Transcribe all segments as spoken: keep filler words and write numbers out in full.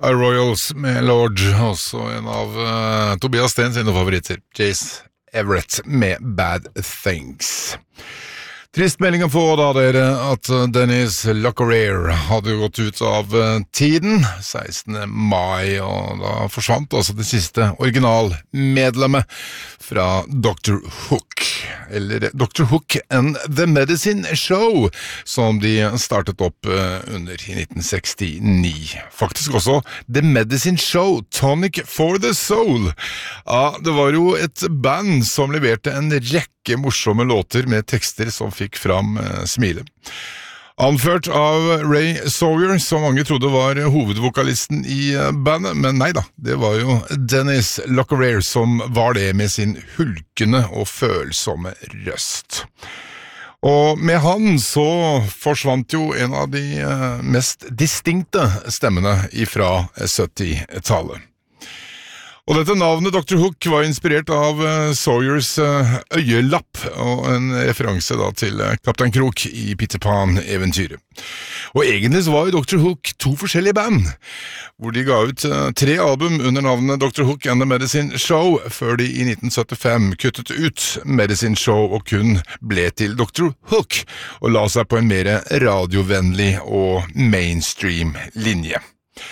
A Royals med Lord, også en av uh, Tobias Sten sine favoritter, Chase Everett med Bad Things. Trist melding å få da dere at Dennis Locklear hadde gått ut av tiden sekstende mai, og da forsvant altså det siste originalmedlemmet fra doktor Hook, eller doktor Hook and the Medicine Show, som de startet opp under i nitten sekstini. Faktisk også The Medicine Show, Tonic for the Soul. Ja, det var jo et band som leverte en rekke morsomme låter med tekster som fikk fram eh, smile. Anført av Ray Sawyer, som mange trodde var hovedvokalisten i bandet, men nei da, det var jo Dennis Locklear som var det med sin hulkende og følsomme røst. Og med han så forsvant jo en av de eh, mest distinkte stemmene ifra syttitallet. Og dette navnet doktor Hook var inspirert av uh, Sawyers uh, øyelapp, og en referanse da til uh, Kaptein Krok i Peter Pan-eventyret. Og egentlig så var jo doktor Hook to forskjellige band, hvor de ga ut uh, tre album under navnet doktor Hook and the Medicine Show, før de i nitten syttifem kuttet ut Medicine Show og kun ble til doktor Hook, og la seg på en mer radiovennlig og mainstream linje.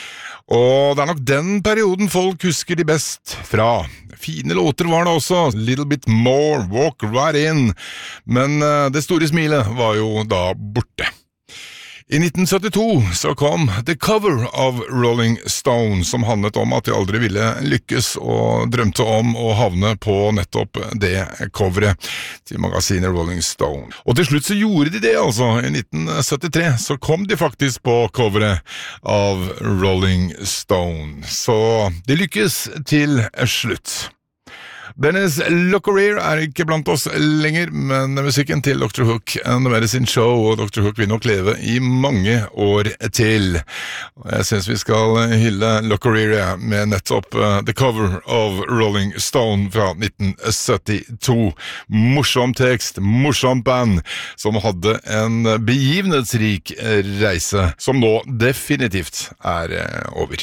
Og det er nok den perioden folk husker de best fra. Fine låter var det også, Little Bit More, Walk Right In, men det store smilet var jo da borte. I nitten syttito så kom The Cover of Rolling Stone, som handlet om at de aldri ville lykkes og drømte om å havne på nettopp det coveret til magasinet Rolling Stone. Og til slutt så gjorde de det altså. I nitten syttitre så kom de faktisk på coveret av Rolling Stone. Så de lykkes til slutt. Dennis Locklear er ikke blant oss lenger, men musikken til doktor Hook and the Medicine Show og doktor Hook vil nok leve i mange år til. Jeg synes vi skal hylle Locklear med nettopp uh, The Cover of Rolling Stone fra nitten syttito. Morsom tekst, morsom band, som hadde en begivenhetsrik reise, som nå definitivt er uh, over.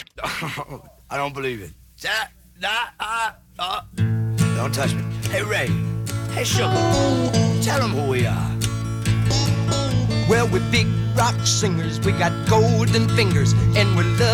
I don't believe it. That, that, uh, uh. Don't touch me. Hey, Ray. Hey, Sugar. Tell them who we are. Well, we're big rock singers. We got golden fingers. And we're love.